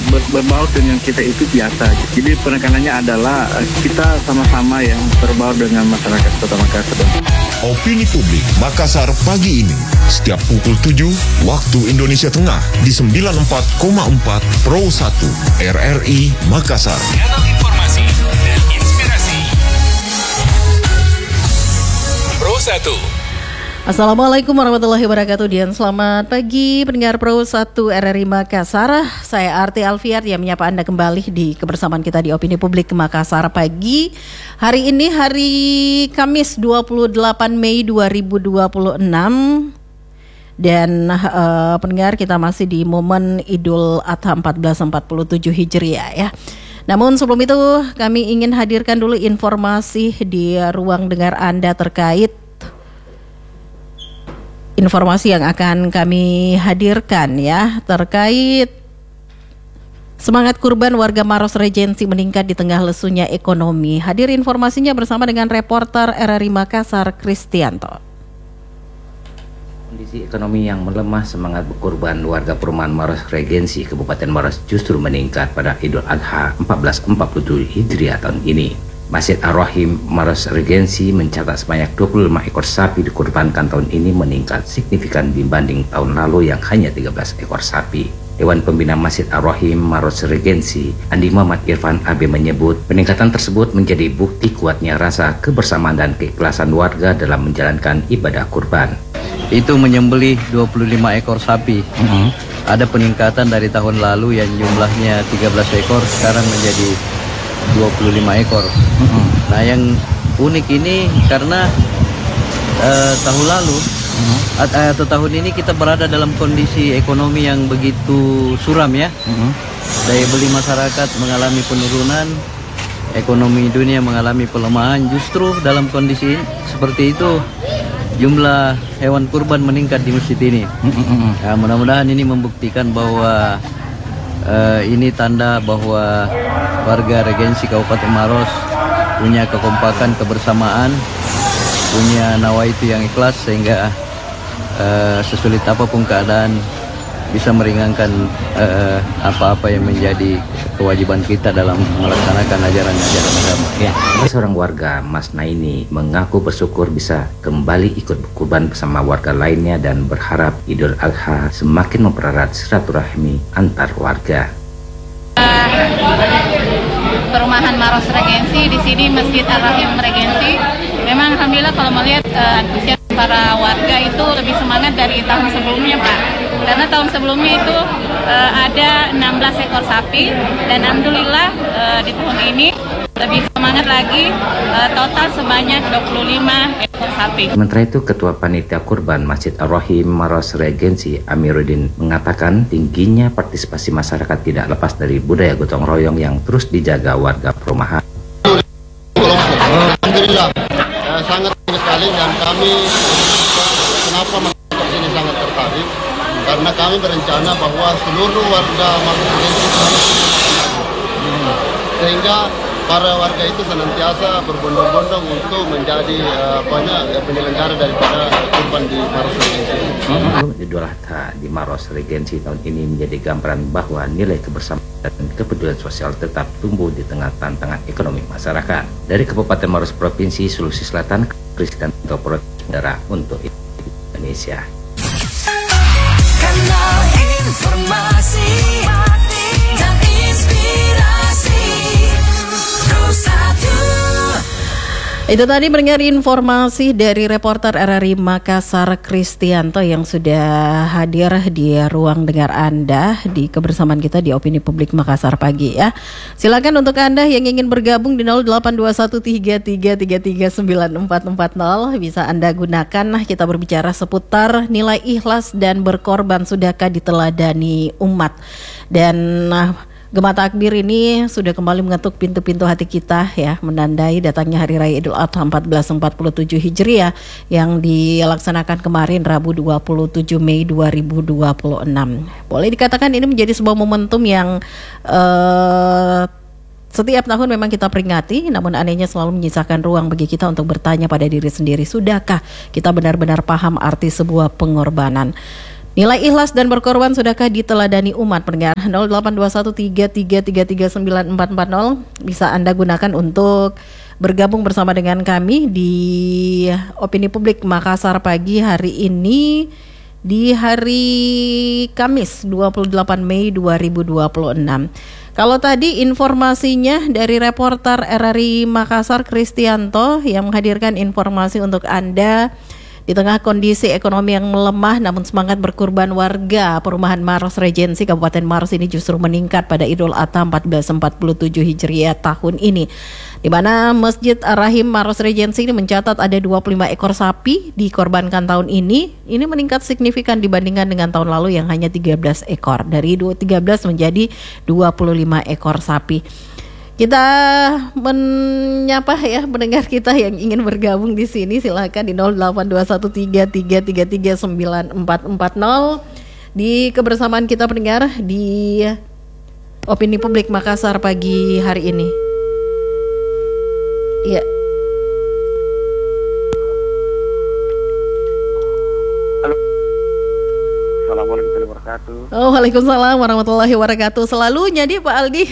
berbaur dengan kita itu biasa. Jadi penekanannya adalah kita sama-sama yang berbaur dengan masyarakat Kota Makassar. Opini Publik Makassar pagi ini setiap pukul 7 waktu Indonesia Tengah di 94,4 Pro 1 RRI Makassar. Kanal informasi dan inspirasi. Pro 1. Assalamualaikum warahmatullahi wabarakatuh dan selamat pagi pendengar Pro 1 RRI Makassar. Saya Arti Alfiat yang menyapa Anda kembali di kebersamaan kita di Opini Publik Makassar pagi. Hari ini hari Kamis 28 Mei 2026 dan pendengar kita masih di momen Idul Adha 1447 Hijriah ya. Namun sebelum itu kami ingin hadirkan dulu informasi di ruang dengar Anda terkait informasi yang akan kami hadirkan ya terkait semangat kurban warga Maros Regensi meningkat di tengah lesunya ekonomi. Hadir informasinya bersama dengan reporter RRI Makassar Kristianto. Kondisi ekonomi yang melemah semangat berkurban warga perumahan Maros Regensi Kabupaten Maros justru meningkat pada Idul Adha 1447 Hijriah tahun ini. Masjid Ar-Rahim Maros Regensi mencatat sebanyak 25 ekor sapi dikurbankan tahun ini meningkat signifikan dibanding tahun lalu yang hanya 13 ekor sapi. Dewan Pembina Masjid Ar-Rahim Maros Regensi, Andi Muhammad Irfan AB menyebut peningkatan tersebut menjadi bukti kuatnya rasa kebersamaan dan keikhlasan warga dalam menjalankan ibadah kurban. Itu menyembelih 25 ekor sapi. Ada peningkatan dari tahun lalu yang jumlahnya 13 ekor sekarang menjadi 25 ekor. Nah yang unik ini karena tahun lalu atau tahun ini kita berada dalam kondisi ekonomi yang begitu suram ya. Daya beli masyarakat mengalami penurunan, ekonomi dunia mengalami pelemahan. Justru dalam kondisi seperti itu jumlah hewan kurban meningkat di masjid ini. Nah, mudah-mudahan ini membuktikan bahwa ini tanda bahwa warga Regensi Kabupaten Maros punya kekompakan, kebersamaan, punya nawaitu yang ikhlas sehingga sesulit apapun keadaan bisa meringankan apa-apa yang menjadi kewajiban kita dalam melaksanakan ajaran-ajaran agama. Ya, seorang warga Mas Naini mengaku bersyukur bisa kembali ikut berkurban bersama warga lainnya dan berharap Idul Adha semakin mempererat silaturahmi antar warga. Perumahan Maros Regensi di sini Masjid Ar-Rahim Regensi memang alhamdulillah kalau melihat antusias para warga itu lebih semangat dari tahun sebelumnya Pak, karena tahun sebelumnya itu ada 16 ekor sapi dan alhamdulillah di tahun ini lebih semangat lagi, total sebanyak 25 ekor sapi. Sementara itu Ketua Panitia Kurban Masjid Ar-Rahim Maros Regensi Amiruddin mengatakan tingginya partisipasi masyarakat tidak lepas dari budaya gotong royong yang terus dijaga warga perumahan. Alhamdulillah sangat tinggi sekali dan kami kenapa masyarakat sini sangat tertarik karena kami berencana bahwa seluruh warga Maros Regensi sehingga para warga itu senantiasa berbondong-bondong untuk menjadi penyelenggara daripada kurban di Maros Regensi. Idul Adha di Maros Regensi tahun ini menjadi gambaran bahwa nilai kebersamaan dan kepedulian sosial tetap tumbuh di tengah tantangan ekonomi masyarakat. Dari Kabupaten Maros Provinsi Sulawesi Selatan, Kristianto Saudara untuk Indonesia. Kanal informasi dan inspirasi. Itu tadi mendengar informasi dari reporter RRI Makassar Kristianto yang sudah hadir di ruang dengar Anda di kebersamaan kita di Opini Publik Makassar pagi ya. Silakan untuk Anda yang ingin bergabung di 082133339440 bisa Anda gunakan. Kita berbicara seputar nilai ikhlas dan berkorban sudahkah diteladani umat. Dan Gema Takbir ini sudah kembali mengetuk pintu-pintu hati kita ya, menandai datangnya Hari Raya Idul Adha 1447 Hijriah yang dilaksanakan kemarin Rabu 27 Mei 2026. Boleh dikatakan ini menjadi sebuah momentum yang setiap tahun memang kita peringati, namun anehnya selalu menyisakan ruang bagi kita untuk bertanya pada diri sendiri, sudahkah kita benar-benar paham arti sebuah pengorbanan? Nilai ikhlas dan berkorban sudahkah diteladani umat pendengar? 082133333940 bisa Anda gunakan untuk bergabung bersama dengan kami di Opini Publik Makassar pagi hari ini di hari Kamis 28 Mei 2026. Kalau tadi informasinya dari reporter RRI Makassar Kristianto yang menghadirkan informasi untuk Anda di tengah kondisi ekonomi yang melemah namun semangat berkurban warga perumahan Maros Regensi Kabupaten Maros ini justru meningkat pada Idul Adha 1447 Hijriah tahun ini, di mana Masjid Ar-Rahim Maros Regensi ini mencatat ada 25 ekor sapi dikorbankan tahun ini. Ini meningkat signifikan dibandingkan dengan tahun lalu yang hanya 13 ekor. Dari 13 menjadi 25 ekor sapi. Kita menyapa ya pendengar kita yang ingin bergabung di sini, silakan di 082133333940 di kebersamaan kita pendengar di Opini Publik Makassar pagi hari ini. Iya. Halo. Assalamualaikum warahmatullahi wabarakatuh. Oh, waalaikumsalam warahmatullahi wabarakatuh. Selalunya dia Pak Aldi.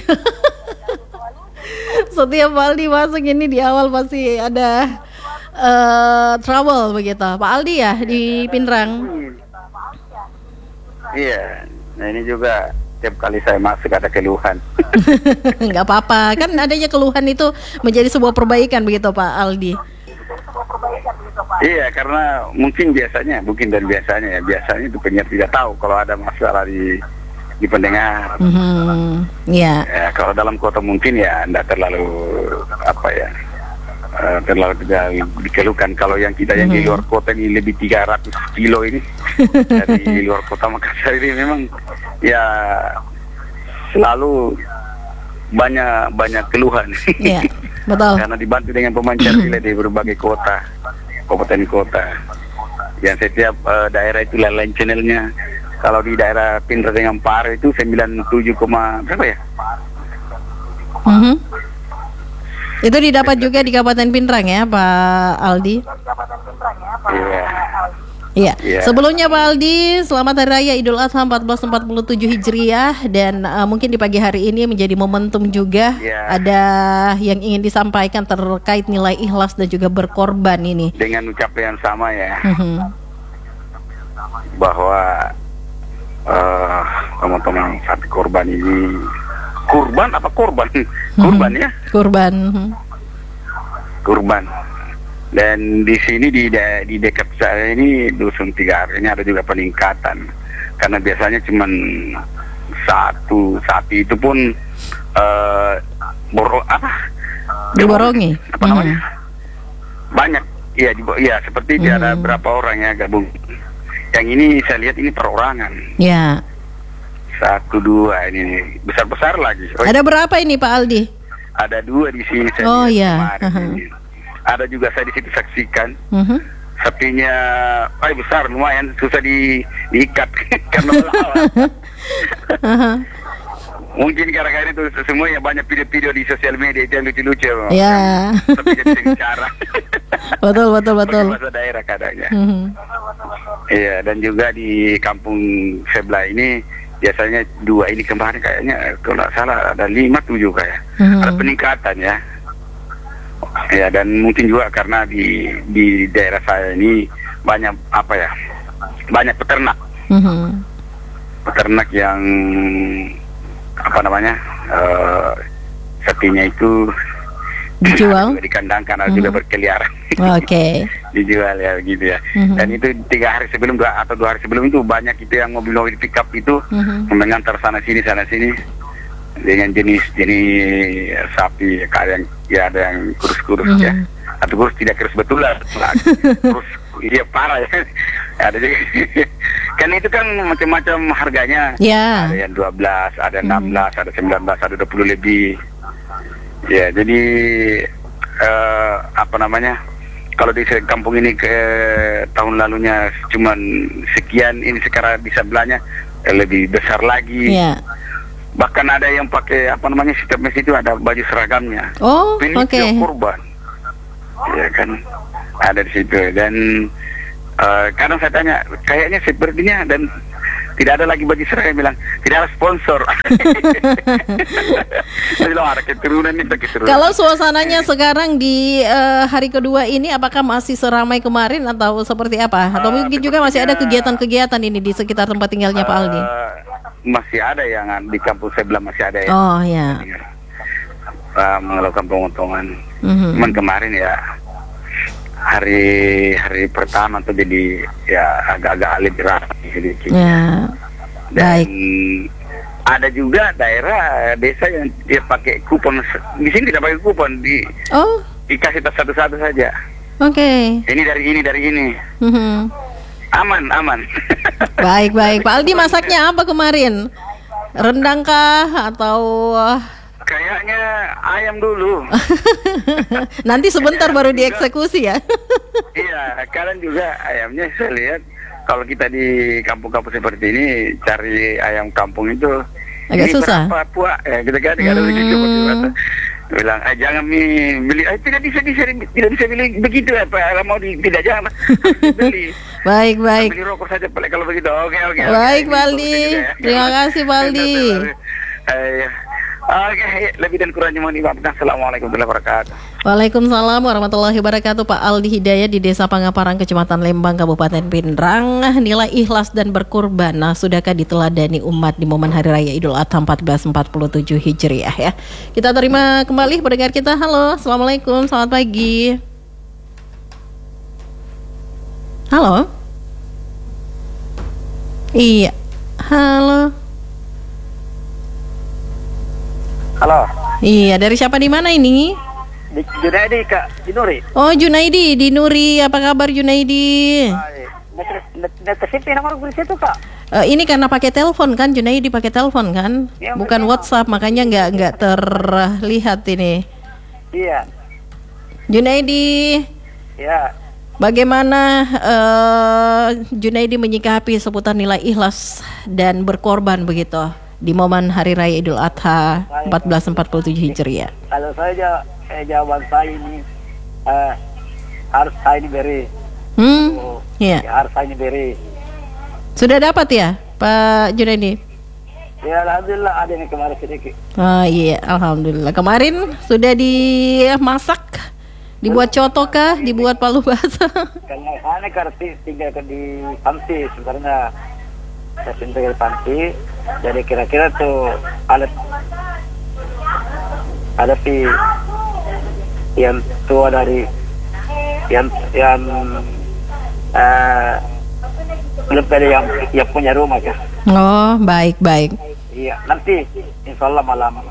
Setiap Pak Aldi masuk ini di awal pasti ada trouble begitu. Pak Aldi ya di Pindrang. Iya, nah ini juga tiap kali saya masuk ada keluhan. Nggak apa-apa, kan adanya keluhan itu menjadi sebuah perbaikan begitu Pak Aldi. Iya, karena mungkin biasanya itu penyiar tidak tahu kalau ada masalah di pendengar. Iya. Ya, kalau dalam kota mungkin ya tidak terlalu terlalu tidak dikeluhkan. Kalau yang kita yang di luar kota ini lebih 300 kilo ini dari luar kota Makassar ini memang ya selalu banyak keluhan. Iya, betul. Karena dibantu dengan pemancar relay di berbagai kota, kabupaten kota. Yang setiap daerah itu lain channelnya. Kalau di daerah Pindrang dengan Pare itu 97, berapa ya? Itu didapat juga di Kabupaten Pindrang ya Pak Aldi? Iya. Sebelumnya Pak Aldi, selamat Hari Raya Idul Adha 1447 Hijriah. Dan mungkin di pagi hari ini menjadi momentum juga ada yang ingin disampaikan terkait nilai ikhlas dan juga berkorban ini. Dengan ucapan yang sama ya, bahwa teman-teman sapi korban ini kurban ya kurban. Dan di sini di dekat saya ini Dusun Tiga ini ada juga peningkatan, karena biasanya cuma satu sapi itu pun diborongi banyak ya seperti ada berapa orang ya gabung. Yang ini saya lihat ini perorangan. Ya. 1, 2 ini besar-besar lagi. Ada berapa ini Pak Aldi? Ada 2 di sini. Ada juga saya di situ saksikan. Sapinya besar, lumayan susah diikat karena melawan. Mungkin gara-gara itu semuanya banyak video-video di sosial media itu yang lucu-lucu. Ya. Tapi jadi bicara. Betul. Bahasa daerah kadangnya. Iya, dan juga di kampung sebelah ini biasanya 2 ini kemarin kayaknya kalau nggak salah ada 5-7 kayak. Ada peningkatan ya. Ya, dan mungkin juga karena di daerah saya ini banyak banyak peternak. Peternak yang sapinya itu dijual, dikandangkan atau juga berkeliaran. Oke. Dijual ya gitu ya. Dan itu 3 hari sebelum atau 2 hari sebelum itu banyak itu yang mobil-mobil pickup itu mengantar sana sini dengan jenis sapi kayak ya ada yang kurus-kurus ya. Atau kurus tidak kurus betul lah. Kurus iya parah ya. Ada juga. Kan itu kan macam-macam harganya. Yeah. Ada yang 12, ada 16, ada 19, ada 20 lebih. Ya, jadi kalau di kampung ini ke tahun lalunya cuman sekian, ini sekarang bisa belanja lebih besar lagi. Yeah. Bahkan ada yang pakai setiap mes itu ada baju seragamnya. Oh, oke. Kurban. Ya kan, ada di situ. Dan kadang saya tanya, kayaknya sepertinya dan tidak ada lagi baju seragam, bilang tidak ada sponsor. Saya bilang ada keturunan itu keturunan. Kalau suasananya sekarang di hari kedua ini, apakah masih seramai kemarin atau seperti apa? Atau mungkin juga masih ada kegiatan-kegiatan ini di sekitar tempat tinggalnya Pak Aldi? Masih ada yang di kampus sebelah, masih ada ya. Oh ya. Melakukan pemotongan. Cuman kemarin ya hari pertama tuh jadi ya agak-agak lebih rapi sedikit. Ya. Dan Baik. ada juga daerah desa yang dia pakai kupon. Di sini tidak pakai kupon, dikasih tas satu-satu saja. Oke. Ini dari ini. Aman. Baik. Pak Aldi masaknya apa kemarin? Rendang kah atau Kayaknya ayam dulu. nanti sebentar baru dieksekusi ya? Iya, kalian juga ayamnya saya lihat kalau kita di kampung-kampung seperti ini cari ayam kampung itu agak ini susah. Berapa puak? Ya, kita kan ada begitu. Bilang, jangan beli, tidak bisa beli begitu ya Pak. Mau tidak jangan beli. Baik. Beli rokok saja Pak, kalau begitu. Oke. Baik Pak Aldi. Terima kasih Pak Aldi. Oke, lebih dan kurangnya mohon dimaafkan. Assalamualaikum warahmatullahi wabarakatuh. Waalaikumsalam warahmatullahi wabarakatuh. Pak Aldi Hidayat di Desa Pangaparang, Kecamatan Lembang, Kabupaten Pindrang. Nilai ikhlas dan berkurban, sudahkah diteladani umat di momen Hari Raya Idul Adha 1447 Hijriah ya? Kita terima kembali pendengar kita. Halo, Assalamualaikum, selamat pagi. Halo. Iya. Halo. Halo. Iya, dari siapa di mana ini? Di Junaidi Kak, di Nuri. Oh, Junaidi di Nuri. Apa kabar Junaidi? Netesin nomor gue situ Kak. Ini karena pakai telepon kan, Junaidi pakai telepon kan? Ya, bukan WhatsApp, makanya nggak terlihat ini. Iya. Junaidi. Ya. Bagaimana Junaidi menyikapi seputar nilai ikhlas dan berkorban begitu di momen Hari Raya Idul Adha 1447 Hijriah? Kalau jawaban saya ini harus saya ini beri. Iya. Ya, harus saya ini beri. Sudah dapat ya, Pak Junaidi? Ya, alhamdulillah ada yang kemarin sedikit. Oh iya, alhamdulillah. Kemarin sudah dimasak, dibuat coto kah, dibuat palu basah? Karena saya tinggal di Panti sebenarnya. Saya tinggal di Panti. Jadi kira-kira tuh ada yang tua dari yang belum ada yang punya rumah kan. Oh, baik. Iya, nanti insya Allah malam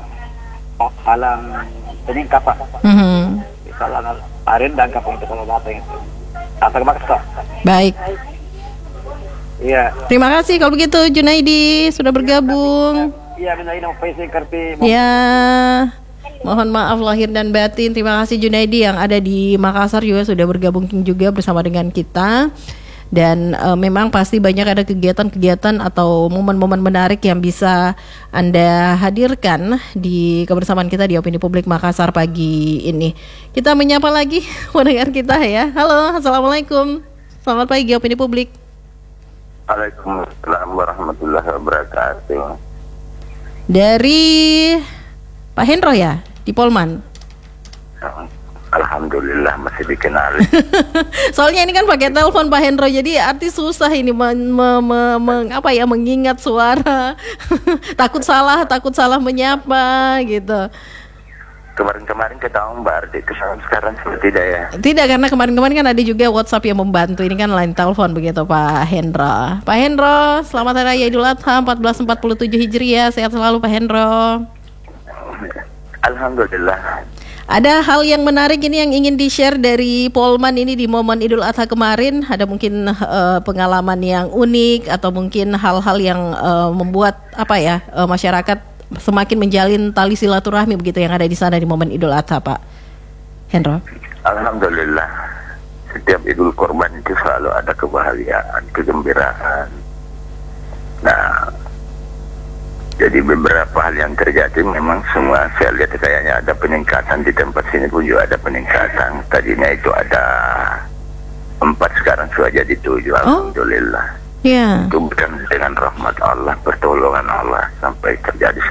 Senin kapan? Insya Allah hari dan kapan itu kalau datang itu. Atau maksa. Baik. Iya. Terima kasih kalau begitu Junaidi sudah bergabung. Iya, minta ini kartu. Ya. Mohon maaf lahir dan batin. Terima kasih Junaidi yang ada di Makassar juga sudah bergabung juga bersama dengan kita. Dan memang pasti banyak ada kegiatan-kegiatan atau momen-momen menarik yang bisa Anda hadirkan di kebersamaan kita di Opini Publik Makassar pagi ini. Kita menyapa lagi pendengar kita ya. Halo, Assalamualaikum. Selamat pagi Opini Publik. Waalaikumsalam warahmatullahi wabarakatuh. Dari Pak Hendro ya, di Polman. Alhamdulillah masih dikenal. Soalnya ini kan pakai telepon Pak Hendro, jadi artis susah ini mengingat suara. takut salah menyapa gitu. Kemarin ketahuan Mbak Ardi, sekarang tidak ya? Tidak, karena kemarin kan ada juga WhatsApp yang membantu. Ini kan line telepon begitu Pak Hendro. Pak Hendro, selamat Hari Raya Idul Adha 1447 Hijriah. Sehat selalu Pak Hendro. Alhamdulillah. Ada hal yang menarik ini yang ingin di-share dari Polman ini di momen Idul Adha kemarin. Ada mungkin pengalaman yang unik atau mungkin hal-hal yang membuat masyarakat semakin menjalin tali silaturahmi begitu yang ada di sana di momen Idul Adha, Pak Hendro. Alhamdulillah. Setiap Idul Kurban itu selalu ada kebahagiaan, kegembiraan. Nah, jadi beberapa hal yang terjadi memang semua saya lihat kayaknya ada peningkatan. Di tempat sini pun juga ada peningkatan. Tadinya itu ada 4, sekarang sudah jadi 7. Alhamdulillah. Ya. Itu bukan dengan rahmat Allah, pertolongan Allah sampai terjadi